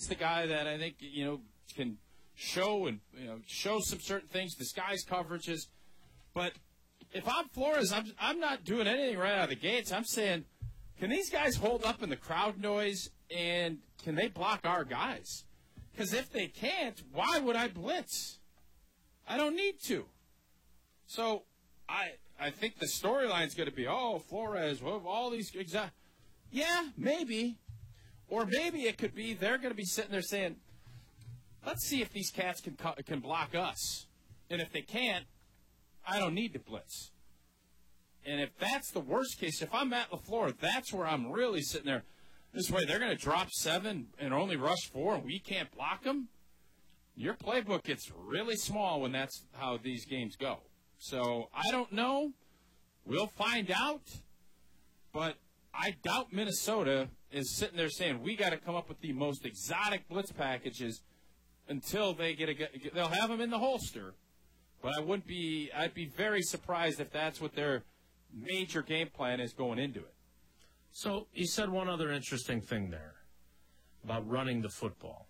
the guy that I think, can show some certain things, disguise coverages. But if I'm Flores, I'm not doing anything right out of the gates. I'm saying, can these guys hold up in the crowd noise, and can they block our guys? Because if they can't, why would I blitz? I don't need to. So I think the storyline's going to be, Flores, all these yeah, maybe. Or maybe it could be they're going to be sitting there saying, let's see if these cats can block us. And if they can't, I don't need to blitz. And if that's the worst case, if I'm Matt LaFleur, that's where I'm really sitting there. This way, they're going to drop 7 and only rush 4, and we can't block them. Your playbook gets really small when that's how these games go. So I don't know. We'll find out. But I doubt Minnesota is sitting there saying, we got to come up with the most exotic blitz packages until they they'll have them in the holster. But I'd be very surprised if that's what their major game plan is going into it. So you said one other interesting thing there about running the football.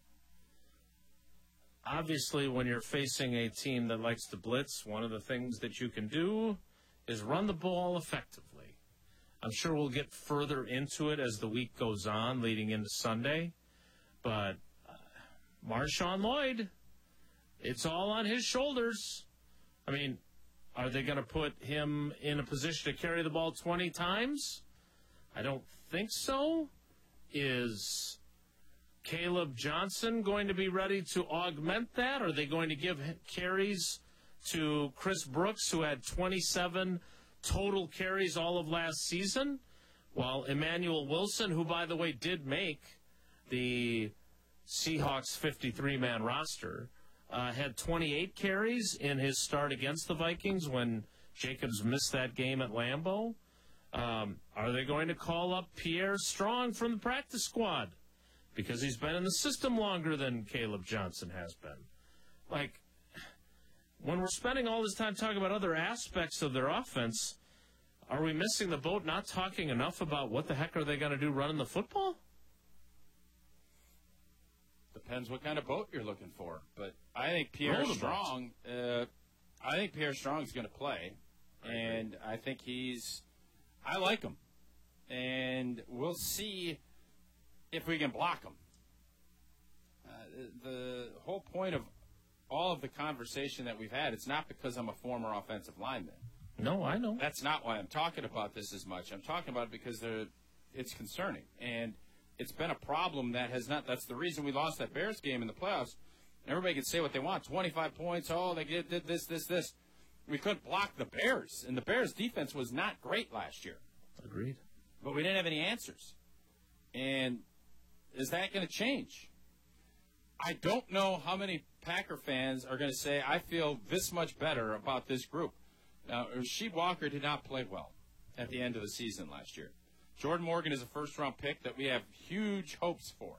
Obviously, when you're facing a team that likes to blitz, one of the things that you can do is run the ball effectively. I'm sure we'll get further into it as the week goes on, leading into Sunday. But Marshawn Lloyd, it's all on his shoulders. I mean, are they going to put him in a position to carry the ball 20 times? I don't think so. Is Caleb Johnson going to be ready to augment that? Are they going to give carries to Chris Brooks, who had 27 total carries all of last season? While Emmanuel Wilson, who, by the way, did make the Seahawks 53-man roster, had 28 carries in his start against the Vikings when Jacobs missed that game at Lambeau. Are they going to call up Pierre Strong from the practice squad because he's been in the system longer than Caleb Johnson has been? Like, when we're spending all this time talking about other aspects of their offense, are we missing the boat not talking enough about what the heck are they going to do running the football? Depends what kind of boat you're looking for. But I think Pierre Strong is going to play. And I think I like him. And we'll see if we can block him. The whole point of all of the conversation that we've had, it's not because I'm a former offensive lineman. No, I know. That's not why I'm talking about this as much. I'm talking about it because it's concerning. And it's been a problem that's the reason we lost that Bears game in the playoffs. Everybody can say what they want. 25 points, they did this. We couldn't block the Bears. And the Bears' defense was not great last year. Agreed. But we didn't have any answers. And is that going to change? I don't know how many Packer fans are going to say, I feel this much better about this group. Now, Rasheed Walker did not play well at the end of the season last year. Jordan Morgan is a first-round pick that we have huge hopes for.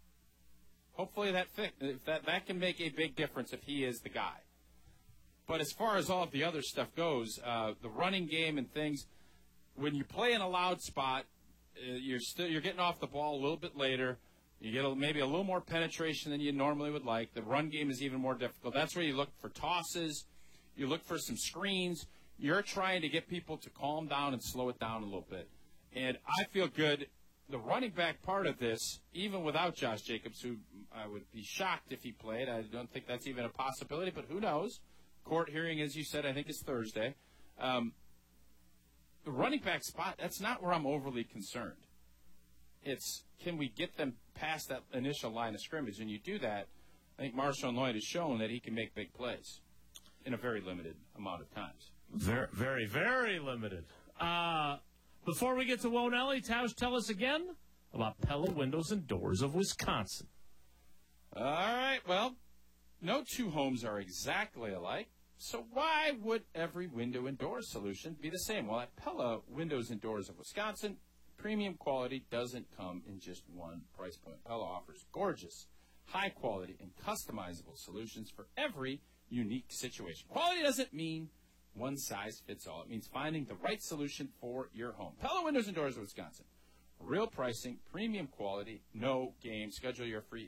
Hopefully that can make a big difference if he is the guy. But as far as all of the other stuff goes, the running game and things, when you play in a loud spot, you're getting off the ball a little bit later. You get maybe a little more penetration than you normally would like. The run game is even more difficult. That's where you look for tosses. You look for some screens. You're trying to get people to calm down and slow it down a little bit. And I feel good. The running back part of this, even without Josh Jacobs, who I would be shocked if he played. I don't think that's even a possibility, but who knows? Court hearing, as you said, I think is Thursday. The running back spot, that's not where I'm overly concerned. It's, can we get them past that initial line of scrimmage? And you do that, I think Marshawn Lloyd has shown that he can make big plays in a very limited amount of times. Very, very, very limited. Before we get to Wonelli, Tausch, tell us again about Pella Windows and Doors of Wisconsin. All right, well, no two homes are exactly alike, so why would every window and door solution be the same? Well, at Pella Windows and Doors of Wisconsin, premium quality doesn't come in just one price point. Pella offers gorgeous, high quality, and customizable solutions for every unique situation. Quality doesn't mean one size fits all. It means finding the right solution for your home. Pella Windows and Doors of Wisconsin. Real pricing, premium quality, no game. Schedule your free